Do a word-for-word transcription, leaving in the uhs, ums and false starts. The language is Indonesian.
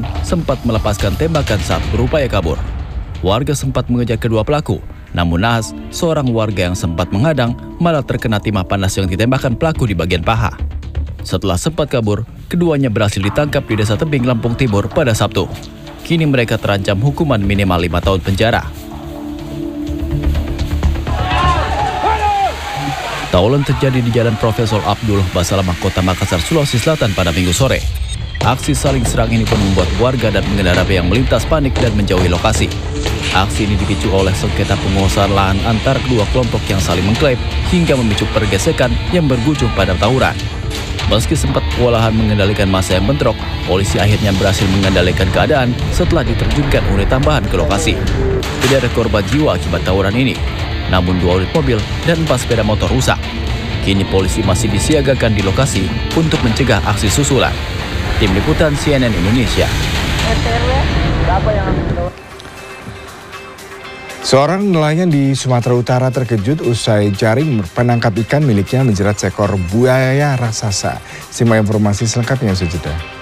korban sempat melepaskan tembakan saat berupaya kabur. Warga sempat mengejar kedua pelaku, namun naas, seorang warga yang sempat menghadang malah terkena timah panas yang ditembakkan pelaku di bagian paha. Setelah sempat kabur, keduanya berhasil ditangkap di Desa Tebing, Lampung Timur pada Sabtu. Kini mereka terancam hukuman minimal lima tahun penjara. Tawuran terjadi di Jalan Profesor Abdul Basalamah, Kota Makassar, Sulawesi Selatan pada Minggu sore. Aksi saling serang ini pun membuat warga dan pengendara yang melintas panik dan menjauhi lokasi. Aksi ini dipicu oleh sengketa penguasaan lahan antar kedua kelompok yang saling mengklaim hingga memicu pergesekan yang berujung pada tawuran. Meski sempat kewalahan mengendalikan massa yang bentrok, polisi akhirnya berhasil mengendalikan keadaan setelah diterjunkan unit tambahan ke lokasi. Tidak ada korban jiwa akibat tawuran ini, namun dua unit mobil dan empat sepeda motor rusak. Kini polisi masih disiagakan di lokasi untuk mencegah aksi susulan. Tim Liputan C N N Indonesia. Seorang nelayan di Sumatera Utara terkejut usai jaring penangkap ikan miliknya menjerat seekor buaya raksasa. Simak informasi selengkapnya, saudara.